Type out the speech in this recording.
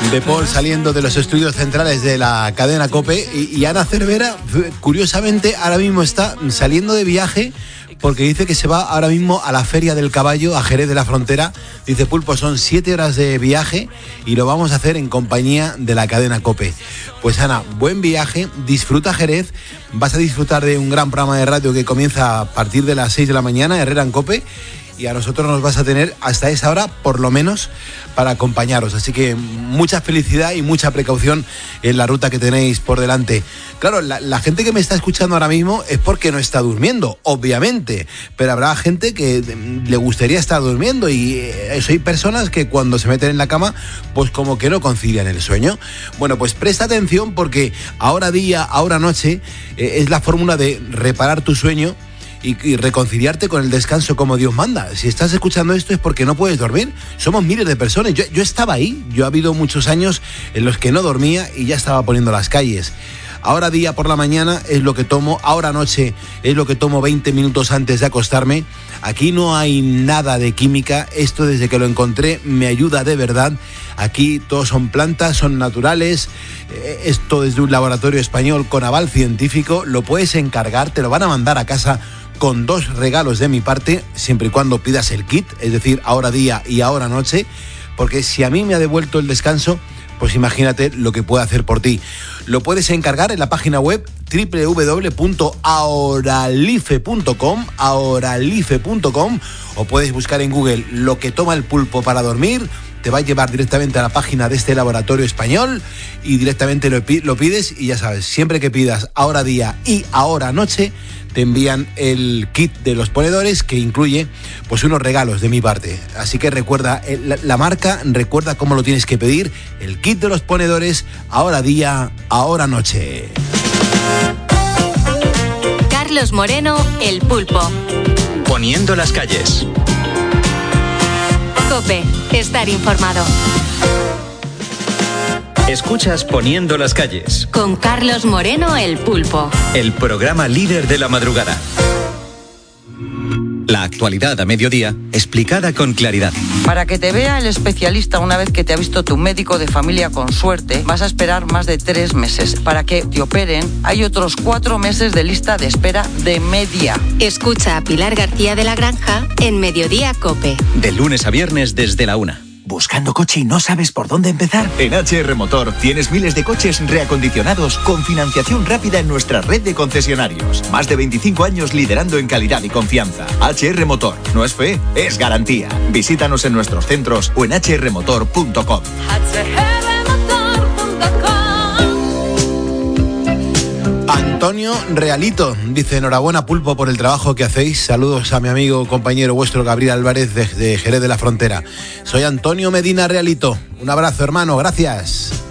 de Paul saliendo de los estudios centrales de la cadena COPE y Ana Cervera, curiosamente, ahora mismo está saliendo de viaje porque dice que se va ahora mismo a la Feria del Caballo, a Jerez de la Frontera. Dice, Pulpo, son 7 horas de viaje y lo vamos a hacer en compañía de la cadena COPE. Pues Ana, buen viaje, disfruta Jerez, vas a disfrutar de un gran programa de radio que comienza a partir de las 6 de la mañana, Herrera en COPE, y a nosotros nos vas a tener hasta esa hora, por lo menos, para acompañaros. Así que mucha felicidad y mucha precaución en la ruta que tenéis por delante. Claro, la gente que me está escuchando ahora mismo es porque no está durmiendo, obviamente, pero habrá gente que le gustaría estar durmiendo y hay personas que cuando se meten en la cama, pues como que no concilian el sueño. Bueno, pues presta atención porque ahora día, ahora noche, es la fórmula de reparar tu sueño y reconciliarte con el descanso como Dios manda. Si estás escuchando esto es porque no puedes dormir. Somos miles de personas. Yo estaba ahí. Yo ha habido muchos años en los que no dormía y ya estaba poniendo las calles. Ahora día por la mañana es lo que tomo, ahora noche es lo que tomo 20 minutos antes de acostarme. Aquí no hay nada de química. Esto desde que lo encontré me ayuda de verdad. Aquí todos son plantas, son naturales. Esto desde un laboratorio español con aval científico. Lo puedes encargar, te lo van a mandar a casa con 2 regalos de mi parte, siempre y cuando pidas el kit, es decir, ahora día y ahora noche, porque si a mí me ha devuelto el descanso, pues imagínate lo que puede hacer por ti. Lo puedes encargar en la página web www.ahoralife.com o puedes buscar en Google lo que toma el pulpo para dormir. Te va a llevar directamente a la página de este laboratorio español y directamente lo pides y ya sabes, siempre que pidas ahora día y ahora noche, te envían el kit de los ponedores que incluye pues unos regalos de mi parte. Así que recuerda la marca, recuerda cómo lo tienes que pedir, el kit de los ponedores, ahora día, ahora noche. Carlos Moreno, el pulpo. Poniendo las calles. COPE, estar informado. Escuchas Poniendo las calles. Con Carlos Moreno, el pulpo. El programa líder de la madrugada. La actualidad a mediodía, explicada con claridad. Para que te vea el especialista una vez que te ha visto tu médico de familia con suerte, vas a esperar más de 3 meses. Para que te operen, hay otros 4 meses de lista de espera de media. Escucha a Pilar García de la Granja en Mediodía COPE. De lunes a viernes desde la 1. ¿Buscando coche y no sabes por dónde empezar? En HR Motor tienes miles de coches reacondicionados con financiación rápida en nuestra red de concesionarios. Más de 25 años liderando en calidad y confianza. HR Motor, no es fe, es garantía. Visítanos en nuestros centros o en hrmotor.com. Antonio Realito dice: enhorabuena, pulpo, por el trabajo que hacéis. Saludos a mi amigo, compañero vuestro Gabriel Álvarez de Jerez de la Frontera. Soy Antonio Medina Realito. Un abrazo, hermano, gracias.